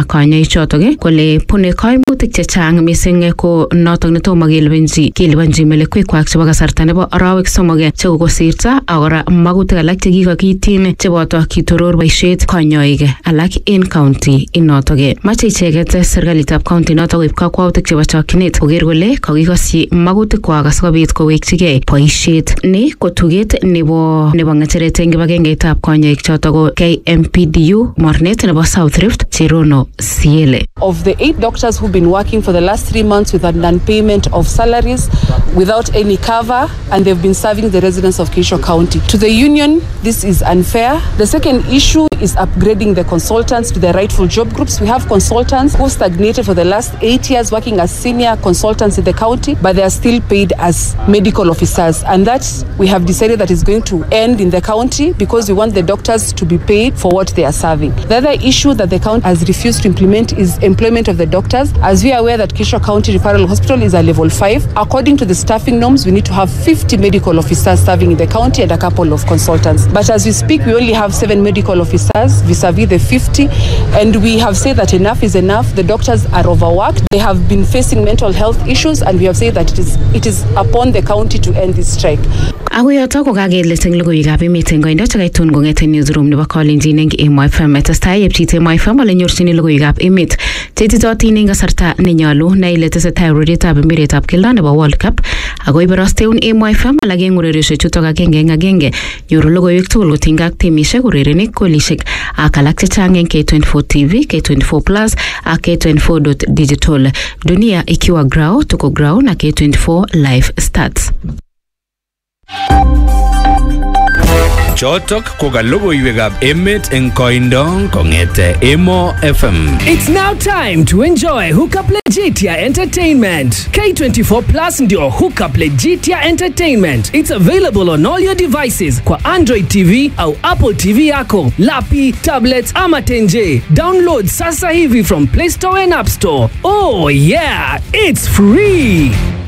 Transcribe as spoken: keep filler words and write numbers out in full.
komwa kanyoik chotok kole pune kaimutik chechang mising ko notok netomo kelipanji kelipanji melekwekwak chebo kasarta nebo arawek somok chekokosirto akora magutik alak chekikakityin cheboto kitoror boisiet kanyoik alak en county inotok. Mache icheket serikalitab county notok koib kakwautik chebo chokchinet koker kole kakikosyi magutikwak asikobit kowekchigei boisiet. Ni ko tuget nebo nebo ng'echeret eng kibagengeitab kanyoik chotok ko K M P D U mornet nebo South Rift Cherono Siele. Of the eight doctors who've been working for the last three months with a non-payment of salaries without any cover, and they've been serving the residents of Keisho County. To the union, this is unfair. The second issue is upgrading the consultants to their rightful job groups. We have consultants who stagnated for the last eight years working as senior consultants in the county, but they are still paid as medical officers. And that we have decided that is going to end in the county because we want the doctors to be paid for what they are serving. The other issue that the county has refused to implement is employment of the doctors. As we are aware that Keisho County Referral Hospital is a level five. According to the staffing norms, we need to have fifty medical officers serving in the county and a couple of consultants. But as we speak, we only have seven medical officers vis-a-vis the fifty. And we have said that enough is enough. The doctors are overworked. They have been facing mental health issues, and we have said that it is it is upon the county to end this strike. Ako yoto ko kakelet eng logoiwekab emet eng koindo chekaitun kong'eten newsroom nebo Kalenjin eng Emo F M. Testai yepchit Emo F M ole nyorchini logoiwekab emet cheititotin eng kasarta nenyolu na ile tesetai urerietab mpiretab keldo nebo World Cup ako ibarasteun Emo F M alak eng ureriosiek chutok agenge eng agenge. Nyoru logoiwek tugul kotinygei ak timisiek, urerenik, golisiek ak alak chechang eng K twenty-four T V, K twenty-four Plus ak K twenty-four dot digital. Dunia ikiwa grau, tuko grau na K twenty-four Live Stats. Chotok ko ka logoiwekab emet eng koindo kong'ete Emo F M. It's now time to enjoy Hookup Legitia Entertainment. K twenty-four Plus ndio Hookup Legitia Entertainment. It's available on all your devices kwa Android T V au Apple T V yako, lapi, tablets ama tenje. Download sasa hivi from Play Store and App Store. Oh yeah, it's free.